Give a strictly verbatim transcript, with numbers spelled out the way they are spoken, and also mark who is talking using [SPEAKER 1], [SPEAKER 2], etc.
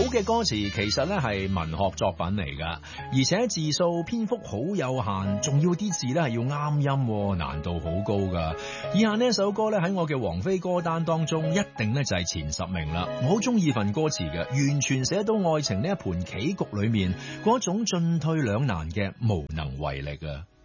[SPEAKER 1] 嘅歌詞其實咧係文學作品嚟噶，而且字數篇幅好有限，仲要啲字咧係要啱音，難度好高噶。以下呢一首歌咧喺我嘅王菲歌單當中，一定咧就係前十名啦。我好中意份歌詞嘅，完全寫到愛情呢一盤棋局裏面嗰種進退兩難嘅無能為力啊！